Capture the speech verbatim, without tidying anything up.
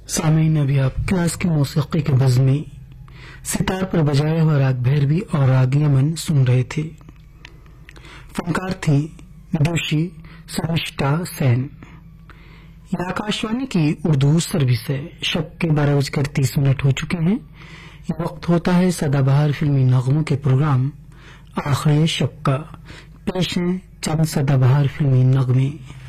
सामीन, अभी आप क्लास की मौसीकी के बज़ में सितार पर बजाया हुआ राग भैरवी और राग यमन सुन रहे थे। फनकार थी विदुषी शर्मिष्ठा सेन। यह आकाशवाणी की उर्दू सर्विस है। शब के बारह बजकर तीस मिनट हो चुके हैं। ये वक्त होता है सदाबहार फिल्मी नगमों के प्रोग्राम आखिरी शब का। पेश है चंद सदाबहार फिल्मी नगमे।